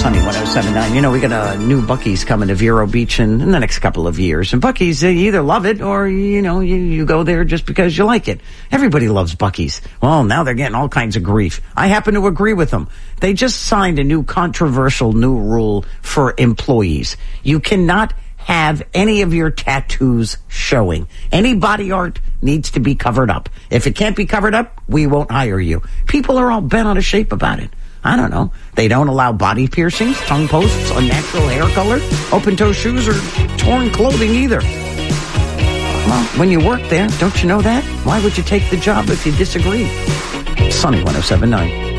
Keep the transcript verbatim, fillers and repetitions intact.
Sunny one oh seven point nine. You know, we got a new Buc-ee's coming to Vero Beach in, in the next couple of years. And Buc-ee's, you either love it or, you know, you, you go there just because you like it. Everybody loves Buc-ee's. Well, now they're getting all kinds of grief. I happen to agree with them. They just signed a new controversial new rule for employees. You cannot have any of your tattoos showing. Any body art needs to be covered up. If it can't be covered up, we won't hire you. People are all bent out of shape about it. I don't know. They don't allow body piercings, tongue posts, unnatural hair color, open-toe shoes, or torn clothing either. Well, when you work there, don't you know that? Why would you take the job if you disagree? Sunny one oh seven point nine.